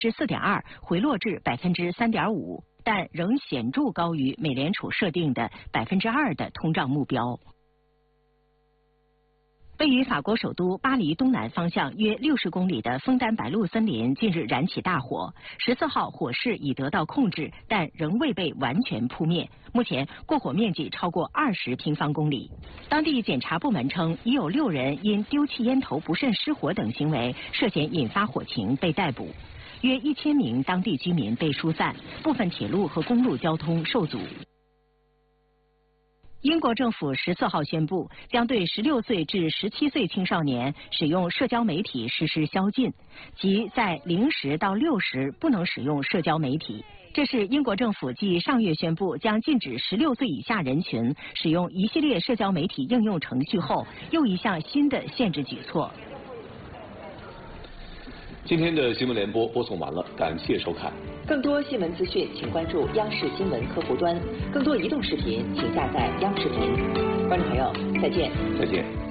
4.2%，回落至3.5%，但仍显著高于美联储设定的2%的通胀目标。位于法国首都巴黎东南方向约60公里的枫丹白露森林近日燃起大火，14号火势已得到控制，但仍未被完全扑灭。目前过火面积超过20平方公里。当地检察部门称，已有6人因丢弃烟头、不慎失火等行为涉嫌引发火情被逮捕。约1000名当地居民被疏散，部分铁路和公路交通受阻。英国政府14号宣布，将对16岁至17岁青少年使用社交媒体实施宵禁，即在0时到6时不能使用社交媒体。这是英国政府继上月宣布将禁止16岁以下人群使用一系列社交媒体应用程序后，又一项新的限制举措。 今天的新闻联播播送完了，感谢收看。 更多新闻资讯，请关注央视新闻客户端。更多移动视频，请下载央视频。观众朋友，再见。 再见。